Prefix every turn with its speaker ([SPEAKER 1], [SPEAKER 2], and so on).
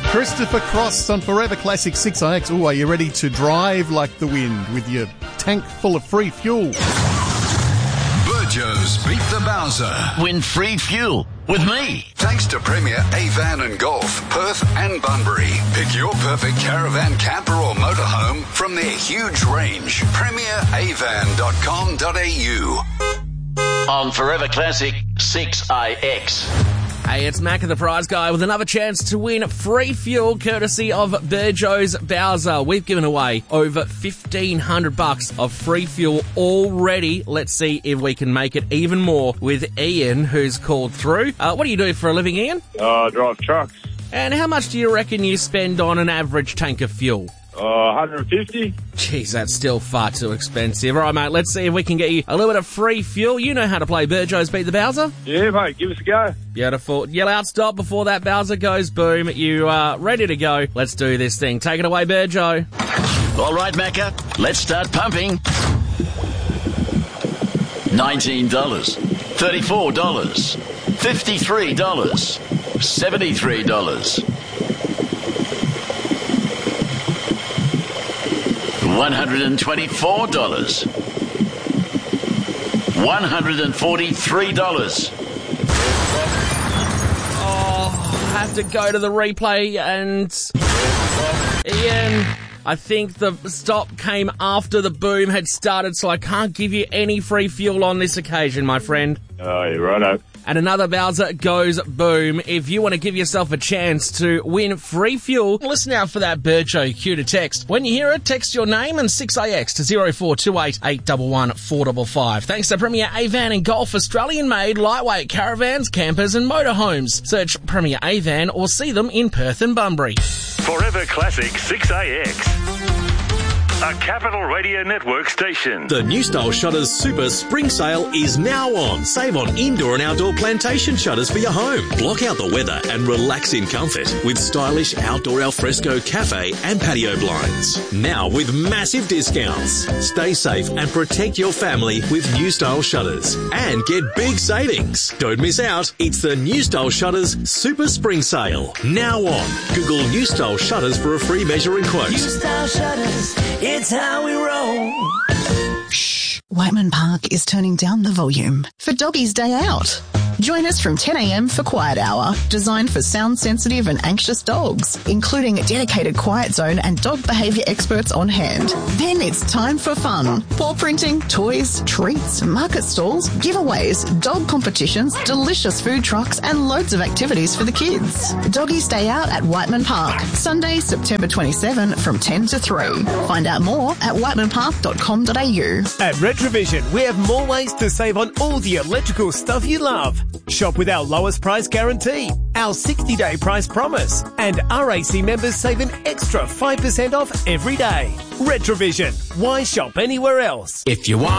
[SPEAKER 1] Christopher Cross on Forever Classic 6IX. Oh, are you ready to drive like the wind with your tank full of free fuel?
[SPEAKER 2] Burjo's Beat the Bowser.
[SPEAKER 3] Win free fuel with me.
[SPEAKER 2] Thanks to Premier Avan and Golf, Perth and Bunbury. Pick your perfect caravan, camper or motorhome from their huge range. PremierAvan.com.au.
[SPEAKER 3] On Forever Classic 6IX.
[SPEAKER 4] Hey, it's Mac the Prize Guy with another chance to win free fuel courtesy of Burjo's Bowser. We've given away over $1,500 of free fuel already. Let's see if we can make it even more with Ian, who's called through. What do you do for a living, Ian?
[SPEAKER 5] I drive trucks.
[SPEAKER 4] And how much do you reckon you spend on an average tank of fuel?
[SPEAKER 5] 150.
[SPEAKER 4] Jeez, that's still far too expensive. All right, mate, let's see if we can get you a little bit of free fuel. You know how to play Burjo's Beat the Bowser?
[SPEAKER 5] Yeah, mate, give us a go.
[SPEAKER 4] Beautiful. Yell out stop before that Bowser goes boom. You are ready to go. Let's do this thing. Take it away, Burjo.
[SPEAKER 3] All right, Macca, let's start pumping. $19, $34, $53, $73. $124, $143.
[SPEAKER 4] Oh, I have to go to the replay and... Ian, I think the stop came after the boom had started, so I can't give you any free fuel on this occasion, my friend.
[SPEAKER 5] Oh, you're righto.
[SPEAKER 4] And another Bowser goes boom. If you want to give yourself a chance to win free fuel, listen out for that Burjo cue to text. When you hear it, text your name and 6IX to 0428 811 455. Thanks to Premier Avan and Golf, Australian-made lightweight caravans, campers and motorhomes. Search Premier Avan or see them in Perth and Bunbury.
[SPEAKER 6] Forever Classic 6AX. A Capital Radio Network station.
[SPEAKER 7] The New Style Shutters Super Spring Sale is now on. Save on indoor and outdoor plantation shutters for your home. Block out the weather and relax in comfort with stylish outdoor alfresco cafe and patio blinds. Now with massive discounts. Stay safe and protect your family with New Style Shutters. And get big savings. Don't miss out. It's the New Style Shutters Super Spring Sale. Now on. Google New Style Shutters for a free measuring quote.
[SPEAKER 8] New Style Shutters. It's how we roll.
[SPEAKER 9] Shh. Whiteman Park is turning down the volume for Doggies Day Out. Join us from 10 a.m. for Quiet Hour, designed for sound-sensitive and anxious dogs, including a dedicated quiet zone and dog behaviour experts on hand. Then it's time for fun. Paw printing, toys, treats, market stalls, giveaways, dog competitions, delicious food trucks and loads of activities for the kids. Doggies Day Out at Whiteman Park, Sunday, September 27 from 10 to 3. Find out more at whitemanpark.com.au.
[SPEAKER 10] At Retrovision, we have more ways to save on all the electrical stuff you love. Shop with our lowest price guarantee, our 60-day price promise, and RAC members save an extra 5% off every day. Retrovision. Why shop anywhere else?
[SPEAKER 7] If you want